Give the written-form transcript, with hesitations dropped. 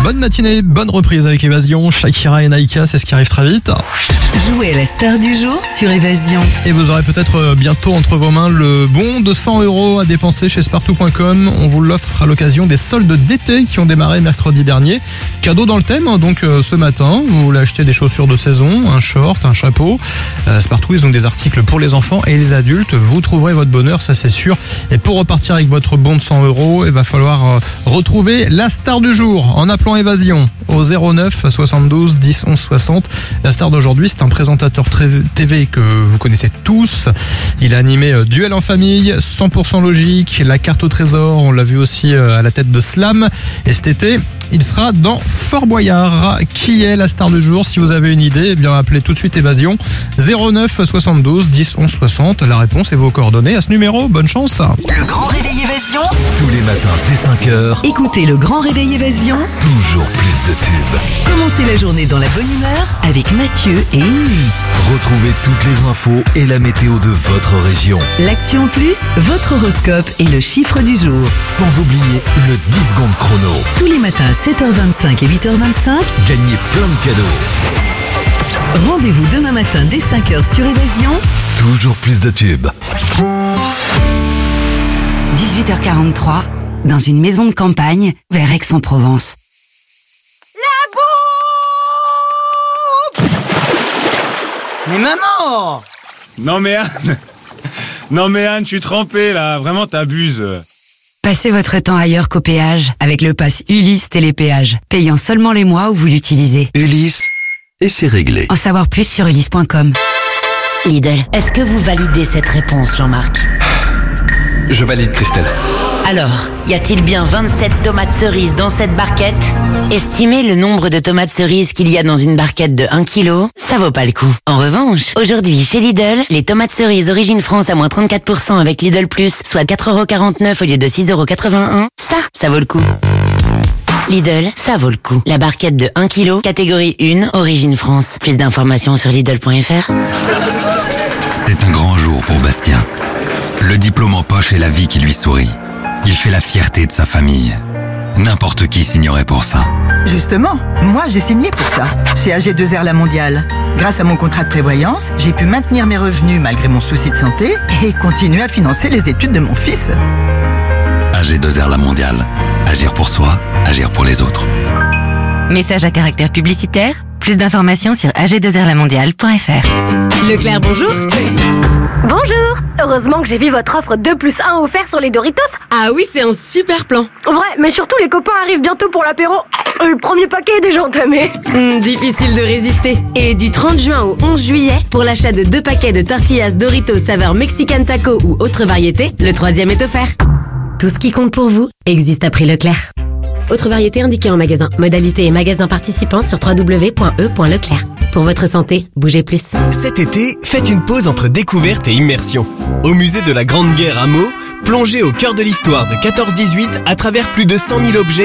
bonne matinée, bonne reprise avec Évasion. Shakira et Naïka, c'est ce qui arrive très vite. Jouez à la star du jour sur Évasion. Et vous aurez peut-être bientôt entre vos mains le bon de 100 € à dépenser chez Spartou.com. On vous l'offre à l'occasion des soldes d'été qui ont démarré mercredi dernier. Cadeau dans le thème, donc ce matin, vous voulez acheter des chaussures de saison, un short, un chapeau. Spartou, ils ont des articles pour les enfants et les adultes. Vous trouverez votre bonheur, ça c'est sûr. Et pour repartir avec votre bon de 100 €, il va falloir retrouver la star du jour en appelant Évasion au 09 72 10 11 60. La star d'aujourd'hui, c'est un présentateur TV que vous connaissez tous. Il a animé Duel en famille, 100% logique, La carte au trésor, on l'a vu aussi à la tête de Slam. Et cet été, il sera dans Fort Boyard. Qui est la star du jour? Si vous avez une idée, eh bien appelez tout de suite Évasion 09 72 10 11 60. La réponse et vos coordonnées à ce numéro. Bonne chance. Le Grand Réveil Évasion. Tous les matins dès 5h, Écoutez le Grand Réveil Évasion. toujours plus de tubes. Commencez la journée dans la bonne humeur avec Mathieu et Émilie. Retrouvez toutes les infos et la météo de votre région. L'actu en plus, votre horoscope et le chiffre du jour. Sans oublier le 10 secondes chrono. Tous les matins à 7h25 et 8h25. Gagnez plein de cadeaux. Rendez-vous demain matin dès 5h sur Évasion. Toujours plus de tubes. 18h43, dans une maison de campagne, vers Aix-en-Provence. Mais maman! Non mais Anne, je suis trempé là, vraiment t'abuses. Passez votre temps ailleurs qu'au péage avec le pass Ulysse Télépéage, payant seulement les mois où vous l'utilisez. Ulysse, et c'est réglé. En savoir plus sur ulysse.com. Lidl, est-ce que vous validez cette réponse, Jean-Marc? Je valide, Christelle. Alors, y a-t-il bien 27 tomates cerises dans cette barquette? Estimez le nombre de tomates cerises qu'il y a dans une barquette de 1 kg, ça vaut pas le coup. En revanche, aujourd'hui chez Lidl, les tomates cerises Origine France à moins 34% avec Lidl Plus, soit 4,49 € au lieu de 6,81 €, ça vaut le coup. Lidl, ça vaut le coup. La barquette de 1 kg, catégorie 1, Origine France. Plus d'informations sur Lidl.fr. C'est un grand jour pour Bastien. Le diplôme en poche et la vie qui lui sourit. Il fait la fierté de sa famille. N'importe qui signerait pour ça. Justement, moi j'ai signé pour ça, chez AG2R La Mondiale. Grâce à mon contrat de prévoyance, j'ai pu maintenir mes revenus malgré mon souci de santé et continuer à financer les études de mon fils. AG2R La Mondiale. Agir pour soi, agir pour les autres. Message à caractère publicitaire. Plus d'informations sur ag2rlamondiale.fr. Leclerc, bonjour. Bonjour. Heureusement que j'ai vu votre offre 2+1 offert sur les Doritos. Ah oui, c'est un super plan. Ouais, mais surtout les copains arrivent bientôt pour l'apéro. Le premier paquet est déjà entamé. Difficile de résister. Et du 30 juin au 11 juillet, pour l'achat de 2 paquets de tortillas Doritos saveur Mexican Taco ou autre variété, le 3e est offert. Tout ce qui compte pour vous existe à prix Leclerc. Autre variété indiquée en magasin. Modalité et magasin participants sur www.e.leclerc. Pour votre santé, bougez plus. Cet été, faites une pause entre découverte et immersion. Au musée de la Grande Guerre à Meaux, plongez au cœur de l'histoire de 14-18 à travers plus de 100 000 objets